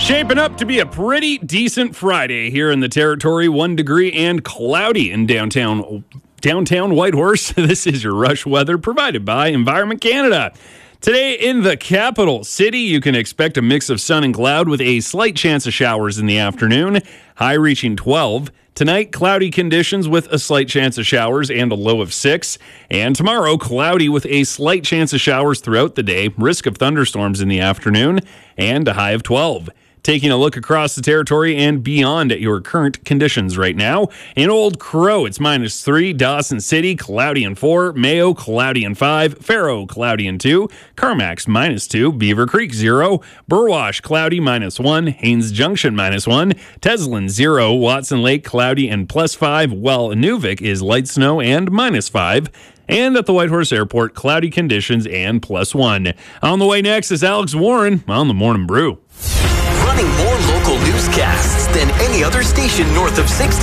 Shaping up to be a pretty decent Friday here in the territory. 1 degree and cloudy in downtown Whitehorse. This is your Rush weather provided by Environment Canada. Today in the capital city, you can expect a mix of sun and cloud with a slight chance of showers in the afternoon, high reaching 12. Tonight, cloudy conditions with a slight chance of showers and a low of 6. And tomorrow, cloudy with a slight chance of showers throughout the day, risk of thunderstorms in the afternoon, and a high of 12. Taking a look across the territory and beyond at your current conditions right now. In Old Crow, it's -3. Dawson City, cloudy and 4. Mayo, cloudy and 5. Faro, cloudy and 2. Carmacks, -2. Beaver Creek, 0. Burwash, cloudy, -1. Haines Junction, -1. Teslin, 0. Watson Lake, cloudy and +5. Well, Nuvik is light snow and -5. And at the Whitehorse Airport, cloudy conditions and +1. On the way next is Alex Warren on the Morning Brew. Running more local newscasts than any other station north of 60.